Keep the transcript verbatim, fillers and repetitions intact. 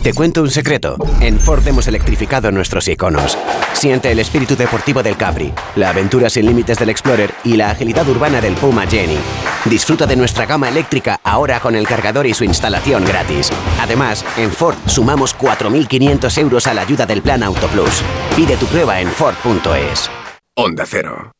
Te cuento un secreto. En Ford hemos electrificado nuestros iconos. Siente el espíritu deportivo del Capri, la aventura sin límites del Explorer y la agilidad urbana del Puma Jenny. Disfruta de nuestra gama eléctrica ahora con el cargador y su instalación gratis. Además, en Ford sumamos cuatro mil quinientos euros a la ayuda del Plan Auto Plus. Pide tu prueba en Ford punto es. Onda Cero.